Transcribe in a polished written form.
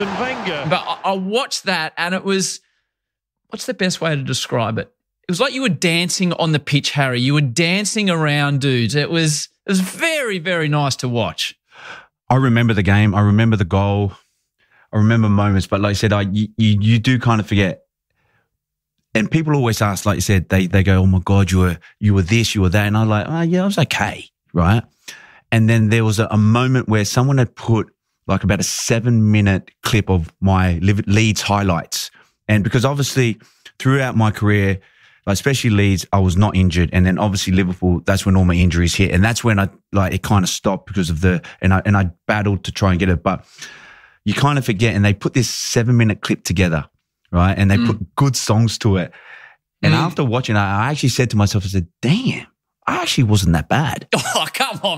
Wenger. But I watched that and it was, what's the best way to describe it? It was like you were dancing on the pitch, Harry. You were dancing around dudes. It was very, very nice to watch. I remember the game. I remember the goal. I remember moments. But like I said, you do kind of forget. And people always ask, like you said, they go, oh, my God, you were this, you were that. And I'm like, oh, yeah, I was okay, right? And then there was a moment where someone had put like about a 7-minute clip of my Leeds highlights. And because obviously throughout my career, like especially Leeds, I was not injured. And then obviously Liverpool, that's when all my injuries hit. And that's when it kind of stopped because of and I battled to try and get it. But you kind of forget, and they put this 7-minute clip together, right? And they put good songs to it. And after watching it, I actually said to myself, I said, damn, I actually wasn't that bad. Oh, come on,